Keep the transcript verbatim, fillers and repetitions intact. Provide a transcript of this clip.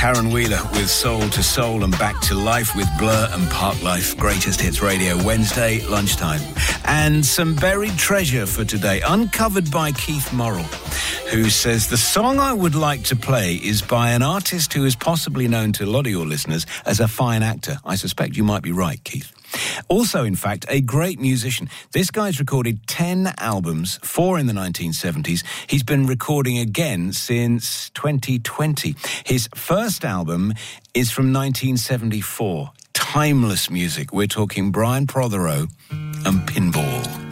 Karen Wheeler with Soul to Soul and Back to Life with Blur and Park Life. Greatest Hits Radio, Wednesday lunchtime. And some buried treasure for today, uncovered by Keith Morrill, who says, the song I would like to play is by an artist who is possibly known to a lot of your listeners as a fine actor. I suspect you might be right, Keith. Also, in fact, a great musician. This guy's recorded ten albums, four in the nineteen seventies. He's been recording again since twenty twenty. His first album is from nineteen seventy-four. Timeless music. We're talking Brian Protheroe and Pinball.